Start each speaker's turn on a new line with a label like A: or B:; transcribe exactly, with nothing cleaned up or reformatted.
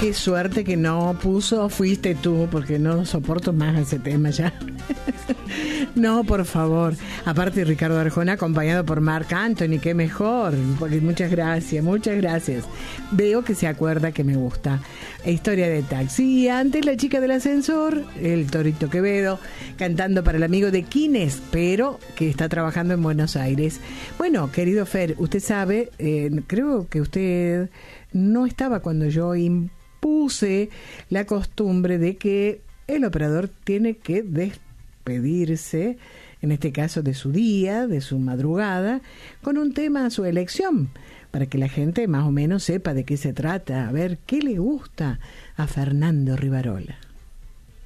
A: qué suerte que no puso fuiste tú, porque no soporto más ese tema ya. No, por favor. Aparte, Ricardo Arjona acompañado por Marc Anthony, qué mejor. Porque muchas gracias, muchas gracias. Veo que se acuerda que me gusta. Historia de taxi. Y antes, la chica del ascensor, el Torito Quevedo, cantando para el amigo de Quines, pero que está trabajando en Buenos Aires. Bueno, querido Fer, usted sabe, eh, creo que usted no estaba cuando yo impuse la costumbre de que el operador tiene que despedirse, en este caso de su día, de su madrugada, con un tema a su elección, para que la gente más o menos sepa de qué se trata, a ver qué le gusta a Fernando Rivarola.